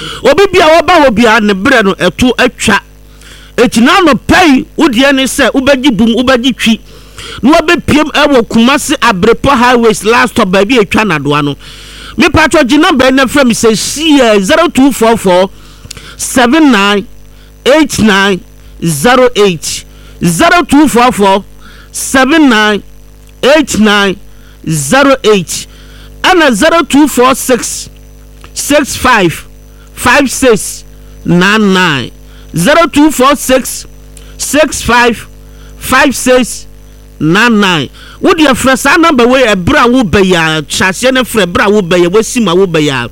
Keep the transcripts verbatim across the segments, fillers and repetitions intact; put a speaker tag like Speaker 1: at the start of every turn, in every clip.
Speaker 1: obi bia wo ba wo bia ne bre no eto atwa etina no pay wodie ne se ubagi bum ubagi twi no obepiem ewo Kumasi Abrepo highways last stop baby atwa nadoa no me patro gi number na from say zero two four four seven nine eight nine zero eight zero two four four seven nine eight nine zero eight and zero two four six six five five six nine nine zero two four six six five five six nine nine. Would your first number way a bra wo be ya chase ne frɛ bra wo be ya wasima wo be ya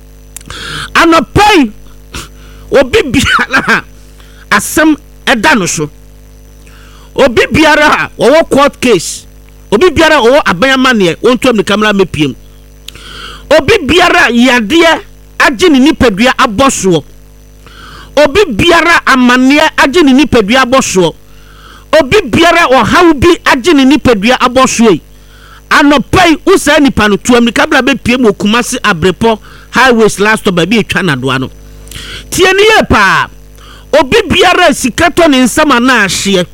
Speaker 1: anopai obi biara asem ɛda no so obi biara wo court case obi biara wo abanyama ne wonto me camera mepiem obi biara yade agye ne nipadua aboso obi biara amane agye ne nipadua aboso obi biara ohaw bi agye ne nipadua aboso yi anopai usa nipa no tuam kabla be piem Kumasi Abrepo highways last stop ba bi etwa nadoa no tie ne ye pa obi biara sikato ne nsama na ahye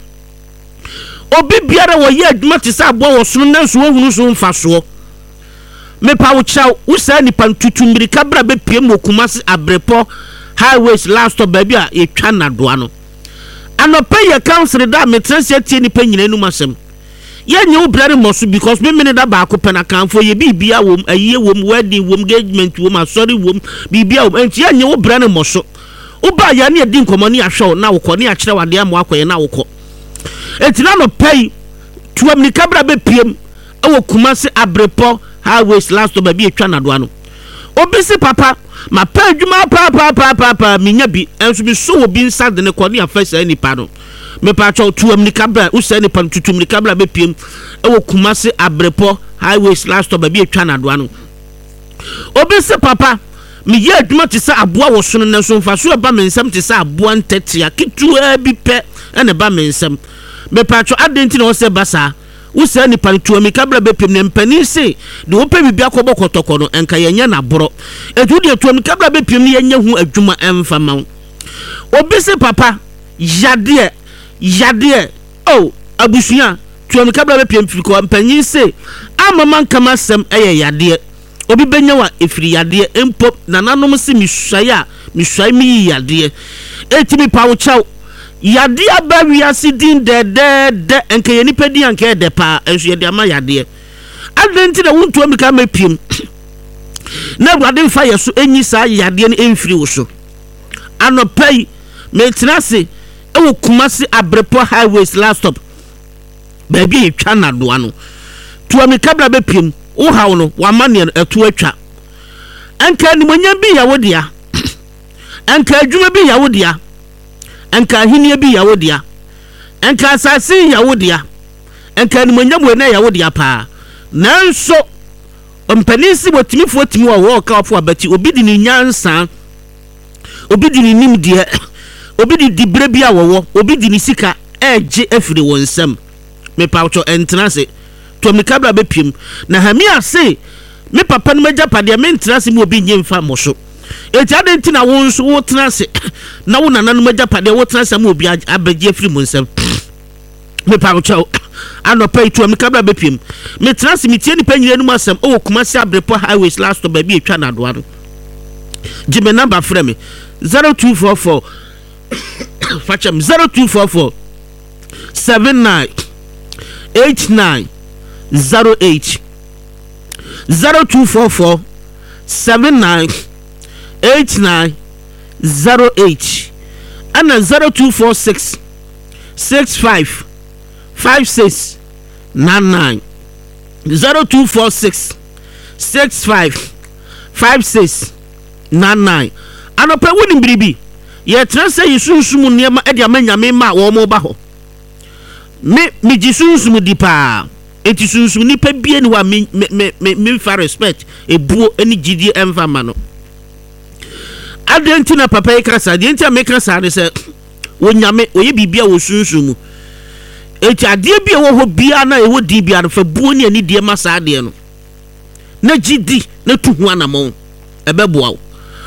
Speaker 1: obi biara wo ye adwuma te sa abo wo so na so hunu so mfa so me pa wo chaw usa nipa tutumbiri kabla be piem Kumasi Abrepo highways last stop ba bi a etwa nadoa no anopai ye council da me transit tie nipa nyina enu masem ye nye wo brare moso because me me da ba akopɛ na kanfo ye bibia wom ayiye wom wedding wom engagement wom asori wom bibia wom enti ye nye wo brare moso wo ba ya ne edi nkomo ne ahwe na wo kɔ ne akyerɛ wade am akɔye na wo kɔ enti na no pay tuam ni kabra be piem ewo Kumasi Abrepo highways last to ba bi etwa nadoa no obisi papa ma pa adwuma pa pa pa pa pa minya bi enso bi so obi nsa de ne kɔ ne afɛsa nipa no me pa cho tuam ni kabra usa nipa tutum ni kabra be piem ewo Kumasi Abrepo highways last stop ba bi etwa nadoa no obisi papa me ye adwuma te sa aboa wo so no so mfa so ba me nsam te sa aboa ntetia kitu bi pe ene ba me nsam me pa cho adenti na wo se basa usa nipa tuam ni kabra be piem ne mpani se de wo pe bibia kɔ bɔkɔtɔkɔ no enka yenye na boro etu de tuam ni kabra be piem ne yenye hu adwuma emfa ma obisi papa yade yade oh abusua tuam kabla be piem fiko mpanyin se amama nkama sem eye yade obi benya wa efiri yade empo nananom se misua a misua mi yade etimi pawo chaw yade abawia sidin de de de enke ye nipedi anke de pa enso ye de ama yade adenti na wontu am ka mapiem na Awurade mfa ye so enyi sa yade ne emfiri wo so anopai metrase ewo Kumasi Abrepo highways last stop baby etwa nadoa no tuami kabla be piem wo hawo no wa mane eto atwa anka ni monya bi ya wodia anka adwuma bi ya wodia anka hinie bi ya wodia anka asase ya wodia anka ni monya mo na ya wodia pa nanso ompanisi wotimi fo timi wo wo ka ofo abati obi di ni nyansa obi di ni nimdie obi di dibre bia wowo obi di ni sika eje afiri wonsam me paucho entrance to me kabla be piem na ha mi ase me papa no magya pade me entrance mu obi nyemfa moso eti adenti na won so wo trance na wo nana no magya pade wo trance mu obi abaje afiri wonsam me paucho ano pay to me kabla be piem me trance me tie ni panyire no masam o Kumasi Abrepo highways last to ba bi etwa na doa no jime number frame me zero two four four Facham zero two four four seven nine eight nine zero eight zero two four four seven nine eight nine zero eight and zero two four six six five five six nine nine zero two four six six five five six nine nine anopa woni biribi ye transe yisunsumu niema e dia manyame ma wo mo ba ho me me jisunsumu di pa enti sunsumu ni pa bie ni wa me me me me fa respect e buo eni gidi emfa ma no adenti na papa e krasa adenti a me krasa ne se wo nyame oye bibia wo sunsumu enti ade bia wo ho bia na e wo di bia no fa buo ni ani die ma sa ade no na gidi na tuhu anamon e beboa